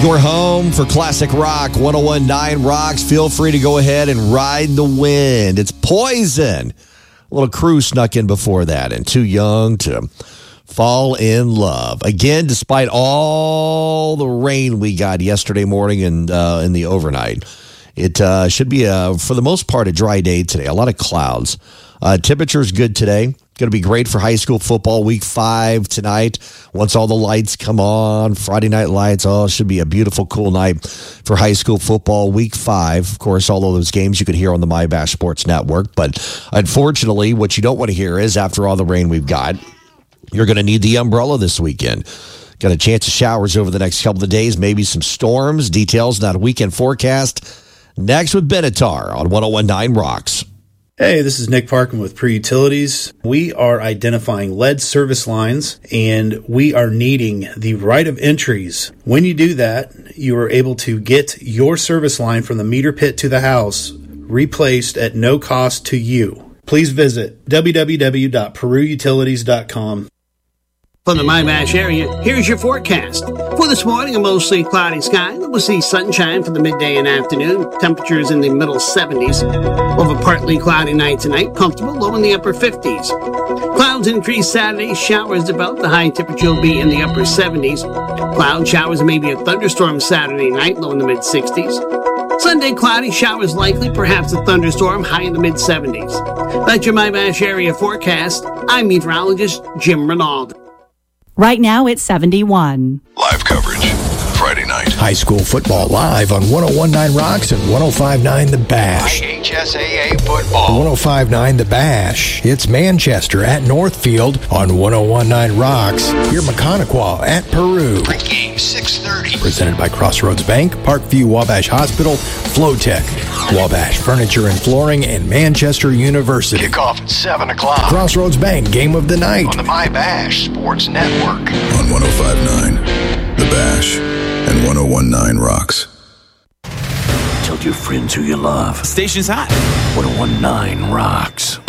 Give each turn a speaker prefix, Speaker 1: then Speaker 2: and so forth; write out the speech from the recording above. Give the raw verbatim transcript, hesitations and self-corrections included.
Speaker 1: Your home for classic rock, one oh one point nine Rocks. Feel free to go ahead and ride the wind. It's Poison. A little crew snuck in before that, and Too Young to Fall in Love. Again, despite all the rain we got yesterday morning and uh, in the overnight, it uh, should be, a, for the most part, a dry day today. A lot of clouds. Uh, temperature's good today. Going to be great for high school football week five tonight. Once all the lights come on, Friday night lights, oh, it should be a beautiful, cool night for high school football week five. Of course, all of those games you can hear on the MyBash Sports Network. But unfortunately, what you don't want to hear is after all the rain we've got, you're going to need the umbrella this weekend. Got a chance of showers over the next couple of days, maybe some storms. Details, not a weekend forecast. Next with Benatar on one oh one point nine Rocks.
Speaker 2: Hey, this is Nick Parkin with Pre Utilities. We are identifying lead service lines, and we are needing the right of entries. When you do that, you are able to get your service line from the meter pit to the house replaced at no cost to you. Please visit w w w dot peru utilities dot com.
Speaker 3: From the MyBash area, here's your forecast. For this morning, a mostly cloudy sky. We'll see sunshine for the midday and afternoon. Temperatures in the middle seventies. We'll have a partly cloudy night tonight. Comfortable, low in the upper fifties. Clouds increase Saturday. Showers develop. The high temperature will be in the upper seventies. Cloud showers and maybe a thunderstorm Saturday night, low in the mid-sixties. Sunday, cloudy, showers likely, perhaps a thunderstorm, high in the mid-seventies. That's your MyBash area forecast. I'm meteorologist Jim Renaud.
Speaker 4: Right now, it's seventy-one.
Speaker 5: Live coverage, Friday night.
Speaker 6: High school football live on one oh one point nine Rocks and one oh five point nine The Bash.
Speaker 5: I H S A A football.
Speaker 6: one oh five point nine The Bash. It's Manchester at Northfield on one oh one point nine Rocks. Hear Mechaniqua at Peru.
Speaker 5: Pregame six thirty.
Speaker 6: Presented by Crossroads Bank, Parkview Wabash Hospital, Flowtech, Wabash Furniture and Flooring, and Manchester University.
Speaker 5: Kickoff at seven o'clock.
Speaker 6: Crossroads Bank Game of the Night.
Speaker 5: On the MyBash Sports Network.
Speaker 7: On one oh five point nine The Bash and one oh one point nine Rocks.
Speaker 8: Tell your friends who you love.
Speaker 9: Station's hot.
Speaker 8: one oh one point nine Rocks.